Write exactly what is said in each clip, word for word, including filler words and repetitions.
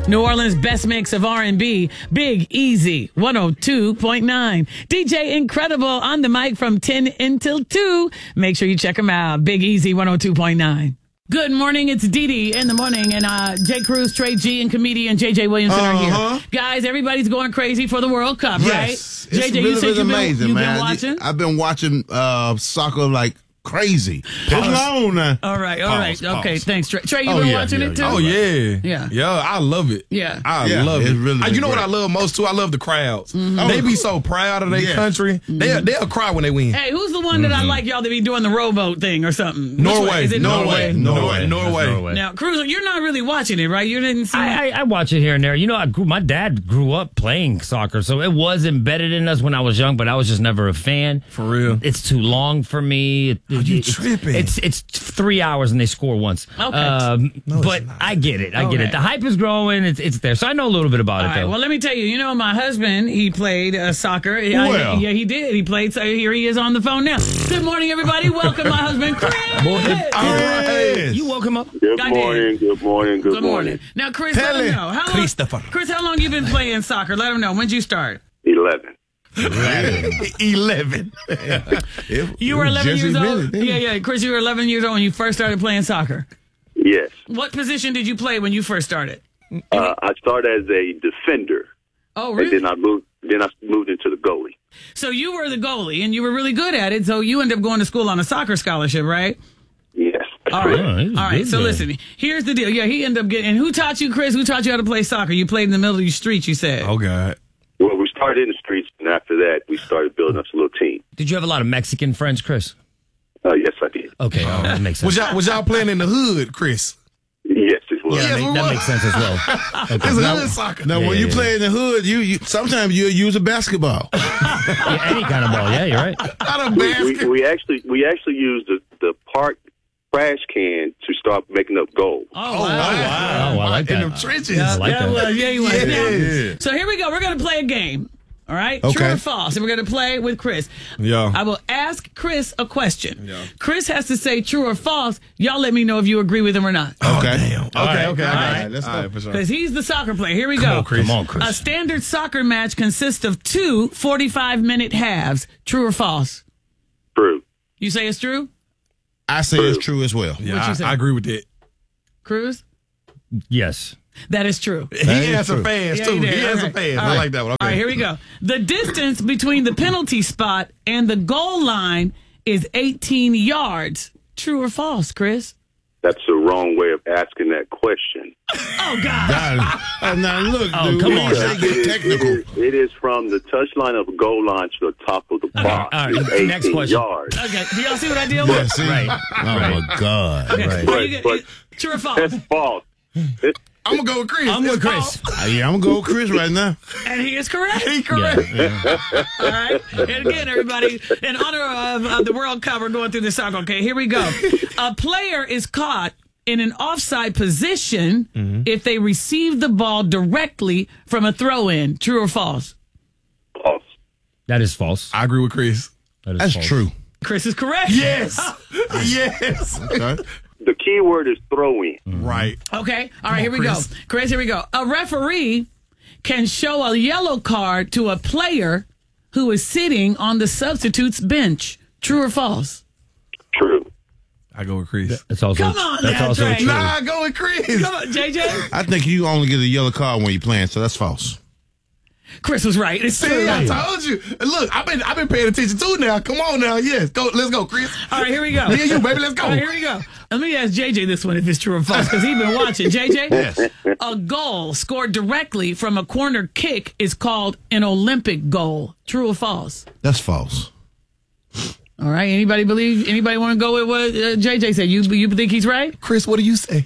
New Orleans' best mix of R and B, Big Easy, one oh two point nine. D J Incredible on the mic from ten until two. Make sure you check him out. Big Easy, one oh two point nine. Good morning. It's Dee Dee in the morning, and uh, Jay Cruz, Trey G, and comedian J J Williamson uh-huh. are here. Guys, everybody's going crazy for the World Cup, yes. right? It's J J, really, you said really you've been, amazing, you've man. been watching? I've been watching uh, soccer like crazy. It's long now. All right, all right. Pause, Okay, pause. thanks, Trey. Trey, you Oh, been yeah, watching yeah, it too? yeah. Oh, yeah. Yeah. Yeah, I love it. Yeah. I Yeah, love it's it. really Uh, you know great. what I love most, too? I love the crowds. Mm-hmm. They be so proud of their Yeah. country. They, they'll cry when they win. Hey, who's the one that I like y'all to be doing the rowboat thing or something? Which Norway. way? Is it Norway? Norway. Norway. Norway. Norway. Now, Cruz, you're not really watching it, right? You didn't see I, I, I watch it here and there. You know, I grew, my dad grew up playing soccer, so it was embedded in us when I was young, but I was just never a fan. For real. It's too long for me. It, Oh, you it's, tripping. It's it's three hours and they score once. Okay. Um, No, it's but not. I get it. I get Okay. it. The hype is growing. It's it's there. So I know a little bit about All it, right, though. well, let me tell you, you know, my husband, he played uh, soccer. Yeah, Well. yeah, he did. He played, so here he is on the phone now. Good morning, everybody. Welcome, my husband, Chris. All right. You woke him up. Good I morning, did. good morning, good, Good morning. Now, Chris, Tell let him him. know. How long, Christopher. Chris, how long you been playing soccer? Let him know. When'd you start? eleven. eleven. It- You it were was eleven just years old? invented, didn't Yeah, it? yeah. Chris, you were eleven years old when you first started playing soccer. Yes. What position did you play when you first started? Uh, I started as a defender, Oh, and really? then I moved. Then I moved into the goalie. So you were the goalie, and you were really good at it, so you ended up going to school on a soccer scholarship, right? Yes. All right. Oh, he was All right. good So then. listen, here's the deal. Yeah, he ended up getting. And who taught you, Chris? Who taught you how to play soccer? You played in the middle of the street, you said. Oh, God. Well, we started in the streets, and after that, we started building us a little team. Did you have a lot of Mexican friends, Chris? Uh, yes, I did. Okay, oh, that makes sense. Was y'all, was y'all playing in the hood, Chris? Yes, it was. Yeah, that, Yes, make- we that was. makes sense as well. Okay. It's a hood soccer. Now, Yeah, when yeah, you yeah. play in the hood, you, you sometimes you'll use a basketball. Yeah, any kind of ball. Yeah, you're right. Not a We, basket. we actually we actually used the, the park trash can to start making up goals. Oh, Oh, wow. Oh, I like In that. them trenches. I like yeah, that. well, yeah, you was. Yeah. Now, Yeah. So here we go. We're going to play a game. All right? Okay. True or false? And we're going to play with Chris. Yeah. I will ask Chris a question. Yeah. Chris has to say true or false. Y'all let me know if you agree with him or not. Okay. Damn. Okay, right, okay, all okay. right, let's All go. right, for sure. Because he's the soccer player. Here we Come go. on, Chris. Come on, Chris. A standard soccer match consists of two forty-five minute halves. True or false? True. You say it's true? I say it's true as well. Yeah, What you I, say? I agree with that. Cruz? Yes. That is true. He is has some true. fans, Yeah, too. he He did. has Okay. some fans. All I right. like that one. Okay. All right, here we go. The distance between the penalty spot and the goal line is eighteen yards. True or false, Chris? That's the wrong way of asking that question. Oh, God. God, uh, now look, Oh, dude, come we on say now. get It technical. is, it is from the touchline of the goal line to the top of the box. all right. It's eighteen Next question. yards. Okay, do y'all see what I did Yeah, with? see? Right. Oh, my God. Okay, Right. are you But- good? True or false? That's false. It's, I'm going to go with Chris. I'm with It's Chris. false. Uh, yeah, I'm going to go with Chris right now. And he is correct. He correct. All right. And again, everybody, in honor of uh, the World Cup, we're going through this song. Okay, here we go. A player is caught in an offside position Mm-hmm. if they receive the ball directly from a throw-in. True or false? false. That is false. I agree with Chris. That is That's false. true. Chris is correct. Yes. yes. Okay. The key word is throw in. Right. Okay. All right, here we Chris. go. Chris, here we go. A referee can show a yellow card to a player who is sitting on the substitute's bench. True or false? True. I go with Chris. That's also Come on that's now, also Trey. true. Nah, I go with Chris. Come on, J J. I think you only get a yellow card when you're playing, so that's false. Chris was right. It's true. See, I told you. And look, I've been I've been paying attention too now. Come on now. Yes. Go. Let's go, Chris. All right, here we go. Me and you, baby. Let's go. All right, here we go. Let me ask J J this one if it's true or false because he's been watching. J J, Yes. a goal scored directly from a corner kick is called an Olympic goal. True or false? That's false. All right. Anybody believe? Anybody want to go with what uh, J J said? You you think he's right? Chris, what do you say?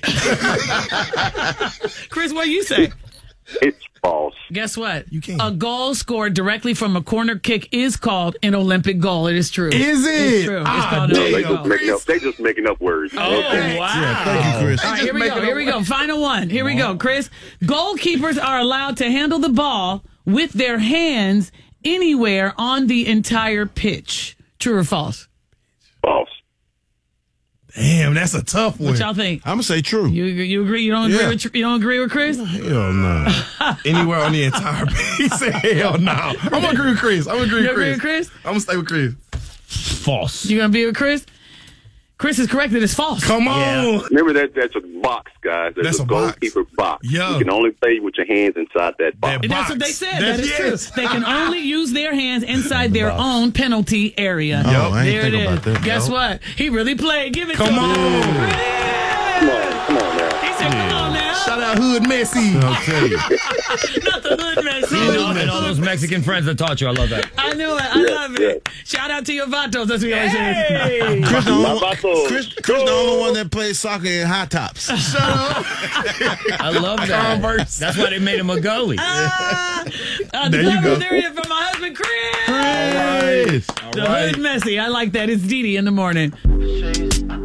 Chris, what do you say? It's false. Guess what? You can't. A goal scored directly from a corner kick is called an Olympic goal. It is true. Is it? It's true. It's Ah, called an damn. They Olympic just goal. making up. They just making up words. Oh, Okay. wow. Yeah, thank you, Chris. All right, Just here we make go. it Here up. we go. Final one. Here we go, Chris. Goalkeepers are allowed to handle the ball with their hands anywhere on the entire pitch. True or false? False. Damn, that's a tough one. What y'all think? I'm gonna say true. You you agree? You don't agree Yeah. with you don't agree with Chris? Hell no. Anywhere on the entire piece? Hell no. I'm gonna agree with Chris. I'm gonna agree You with agree Chris. with Chris? I'm gonna stay with Chris. False. You gonna be with Chris? Chris is correct. It is false. Come on. Yeah. Remember that that's a box, guys. That's, That's a, a box. goalkeeper box. Yeah. You can only play with your hands inside that box. That And that's box. what they said. That's- That is yes. true. They can only use their hands inside their own penalty area. Oh, I ain't there think it is. about that. Guess Yep. what? He really played. Give it Come to him. on. Come on, come on now. He said, "Come on now." Shout out Hood Messi. I'll tell you. Not the hood man. You know, and all those Mexican friends that taught you. I love that. I knew it. I Yeah, love it. yeah. Shout out to your vatos. That's what we always say. Hey. Chris, the only, Vatos. Chris, Chris the only one that plays soccer in high tops. I love that. Converse. That's why they made him a goalie. Ah, uh, There the you clever go. theory from my husband, Chris. Chris. The hood messy. I like that. It's Dee Dee in the morning.